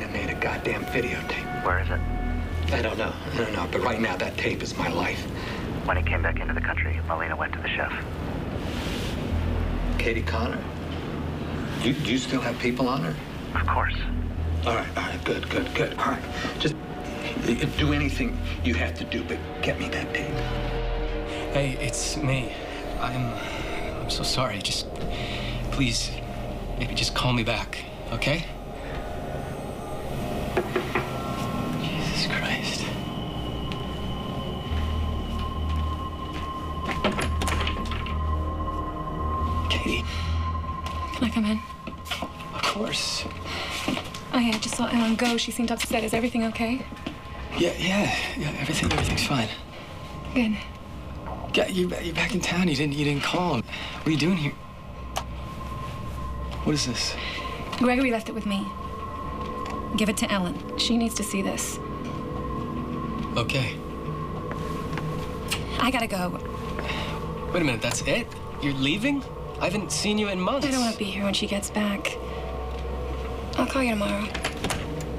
Melina made a goddamn videotape. Where is it? I don't know. But right now, that tape is my life. When he came back into the country, Melina went to the chef. Katie Connor? Do you still have people on her? Of course. All right, good. All right, just do anything you have to do, but get me that tape. Hey, it's me. I'm so sorry. Just, please, maybe just call me back, okay? Jesus Christ. Katie. Can I come in? Of course. Oh, yeah, I just saw Ellen go. She seemed upset. Is everything okay? Yeah, everything's fine. Good. Yeah, you're back in town. You didn't call. What are you doing here? What is this? Gregory left it with me. Give it to Ellen. She needs to see this. Okay. I gotta go. Wait a minute, that's it? You're leaving? I haven't seen you in months. I don't want to be here when she gets back. I'll call you tomorrow.